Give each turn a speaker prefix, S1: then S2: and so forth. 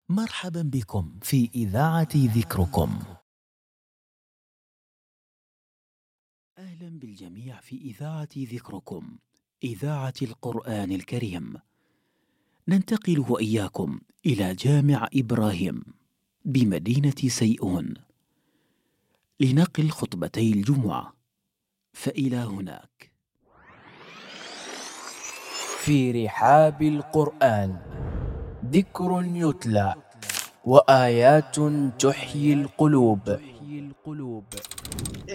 S1: مرحبا بكم في إذاعة ذكركم. أهلا بالجميع في إذاعة ذكركم، إذاعة القرآن الكريم. ننتقل وإياكم إلى جامع إبراهيم بمدينة سيئون لنقل خطبتي الجمعة، فإلى هناك.
S2: في رحاب القرآن ذكر يتلى وآيات تحيي القلوب.